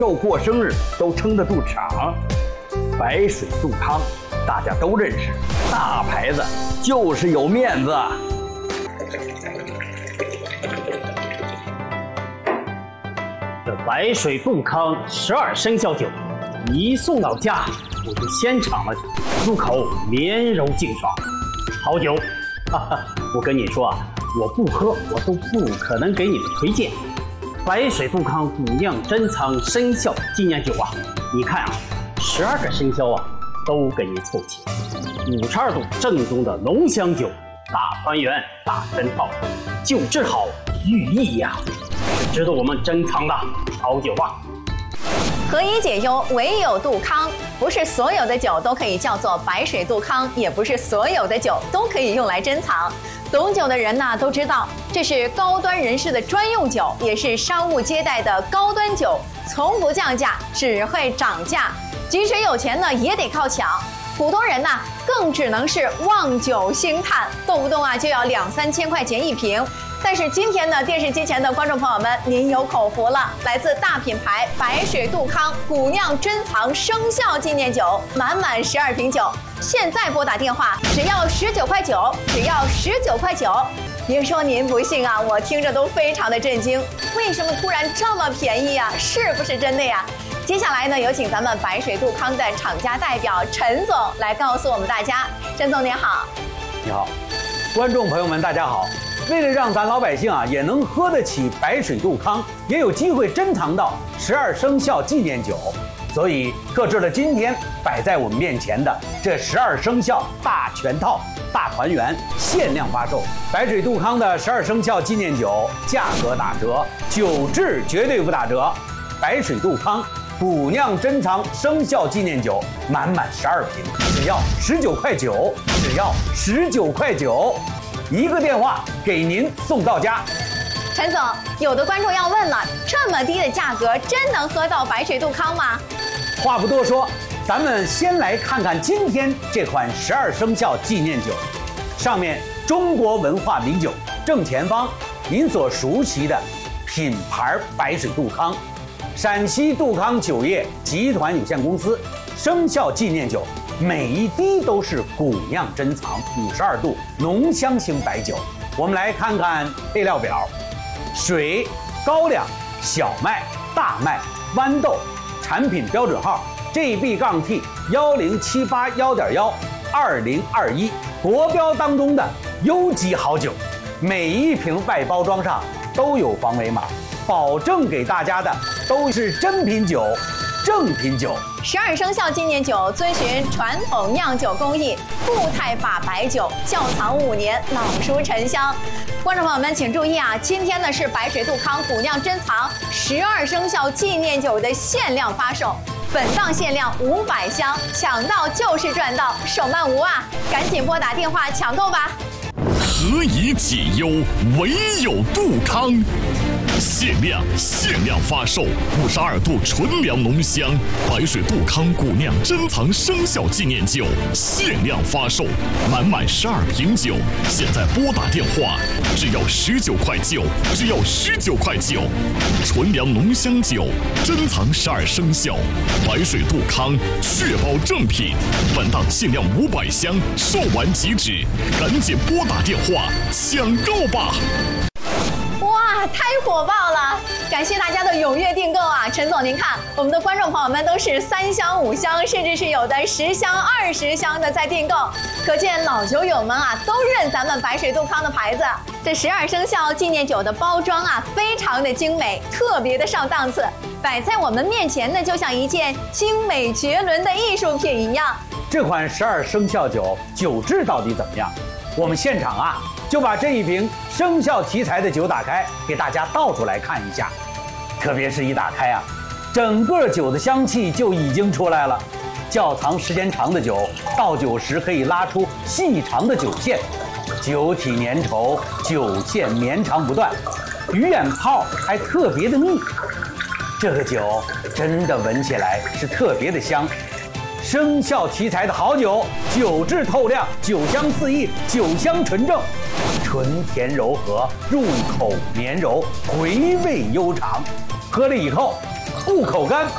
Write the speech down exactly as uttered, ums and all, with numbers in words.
肉过生日都撑得住场。白水杜康，大家都认识，大牌子就是有面子。 这白水杜康十二生肖酒，一送到家，我就先尝了，入口绵柔净爽，好酒。哈哈，我跟你说啊，我不喝，我都不可能给你们推荐。白水杜康古酿珍藏生肖纪念酒啊，你看啊，十二个生肖啊都给你凑齐，五十二度正宗的浓香酒，大团圆大珍套，酒质好，寓意呀、啊，是值得我们珍藏的好酒啊。 何以解忧，唯有杜康。不是所有的酒都可以叫做白水杜康，也不是所有的酒都可以用来珍藏。懂酒的人呢都知道，这是高端人士的专用酒，也是商务接待的高端酒，从不降价，只会涨价。即使有钱呢，也得靠抢。普通人呢，更只能是望酒兴叹，动不动啊就要两三千块钱一瓶。但是今天呢，电视机前的观众朋友们，您有口福了！来自大品牌白水杜康古酿珍藏生肖纪念酒，满满十二瓶酒，现在拨打电话只要十九块九，只要十九块九。别说您不信啊，我听着都非常的震惊，为什么突然这么便宜啊？是不是真的呀？接下来呢，有请咱们白水杜康的厂家代表陈总来告诉我们大家。陈总您好。 你好，观众朋友们大家好。为了让咱老百姓啊也能喝得起白水杜康，也有机会珍藏到十二生肖纪念酒，所以特制了今天摆在我们面前的这十二生肖大全套大团圆限量发售。白水杜康的十二生肖纪念酒价格打折，酒质绝对不打折。白水杜康古酿珍藏生肖纪念酒满满十二瓶，只要十九块九，只要十九块九。一个电话给您送到家。 陈总，有的观众要问了，这么低的价格真能喝到白水杜康吗？ 话不多说，咱们先来看看今天这款十二生肖纪念酒。上面中国文化名酒正前方，您所熟悉的品牌白水杜康，陕西杜康酒业集团有限公司生肖纪念酒，每一滴都是古酿珍藏五十二度浓香型白酒。我们来看看配料表：水、高粱、小麦、大麦、豌豆，产品标准号 G B T 幺零七八幺点幺二零二一，国标当中的优级好酒。每一瓶外包装上都有防伪码，保证给大家的都是真品酒。正品酒， 十二生肖纪念酒遵循传统酿酒工艺，固态法白酒，窖藏五年，老熟沉香。观众朋友们请注意啊，今天呢是白水杜康古酿珍藏十二生肖纪念酒的限量发售，本档限量五百箱，抢到就是赚到，手慢无啊！赶紧拨打电话抢购吧。 何以解忧，唯有杜康。限量限量发售五十二度纯粮浓香白水杜康古酿珍藏生肖纪念酒，限量发售，满满十二瓶酒，现在拨打电话只要十九块九，只要十九块九，纯粮浓香酒，珍藏十二生肖，白水杜康，确保正品。本档限量五百箱，售完即止，赶紧拨打电话抢购吧！ 哇，太火爆了！感谢大家的踊跃订购啊！陈总，您看，我们的观众朋友们都是三箱、五箱，甚至是有的十箱、二十箱的在订购，可见老酒友们啊都认咱们白水杜康的牌子。这十二生肖纪念酒的包装啊，非常的精美，特别的上档次，摆在我们面前呢，就像一件精美绝伦的艺术品一样。 这款十二生肖酒酒质到底怎么样？我们现场啊就把这一瓶生肖题材的酒打开，给大家倒出来看一下。特别是一打开啊，整个酒的香气就已经出来了。窖藏时间长的酒，倒酒时可以拉出细长的酒线，酒体粘稠，酒线绵长不断，鱼眼泡还特别的密。这个酒真的闻起来是特别的香。生肖题材的好酒，酒质透亮，酒香四溢，酒香纯正，纯甜柔和，入口绵柔，回味悠长。喝了以后不口干